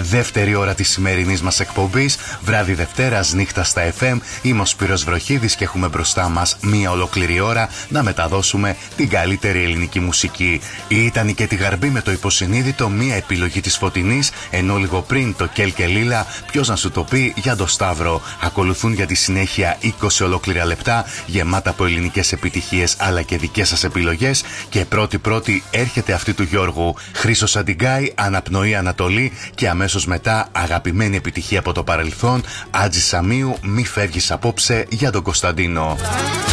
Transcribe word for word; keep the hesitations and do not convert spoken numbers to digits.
Δεύτερη ώρα της σημερινής μας εκπομπής, βράδυ Δευτέρας, νύχτα στα εφ εμ. Είμαι ο Σπύρος Βροχίδης και έχουμε μπροστά μας μία ολόκληρη ώρα να μεταδώσουμε την καλύτερη ελληνική μουσική. Ήταν η Κέτη Γαρμπή με το Υποσυνείδητο, μία επιλογή της Φωτεινής, ενώ λίγο πριν το Κέλ και Λίλα, ποιος να σου το πει, για το Σταύρο. Ακολουθούν για τη συνέχεια είκοσι ολόκληρα λεπτά γεμάτα από ελληνικές επιτυχίες αλλά και δικές σας επιλογές. Και πρώτη-πρώτη έρχεται αυτή του Γιώργου. Χρήσος Αντιγκάη, Αναπνοή Ανατολή, και αμέσως μετά αγαπημένη επιτυχία από το παρελθόν, Άτζη Σαμίου, Μη φεύγεις απόψε, για τον Κωνσταντίνο.